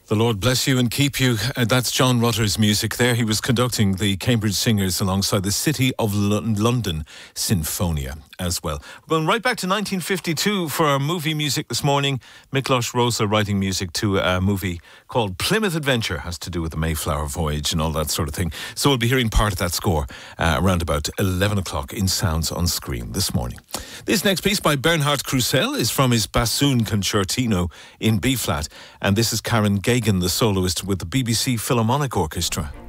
The Lord bless you and keep you. That's John Rutter's music there. He was conducting the Cambridge Singers alongside the City of London Sinfonia as well. We're going right back to 1952 for our movie music this morning. Miklos Rozsa writing music to a movie called Plymouth Adventure. Has to do with the Mayflower voyage and all that sort of thing. So we'll be hearing part of that score around about 11 o'clock in Sounds on Screen this morning. This next piece by Bernhard Krusell is from his Bassoon Concertino in B-flat. And this is Karen Gagan, the soloist with the BBC Philharmonic Orchestra.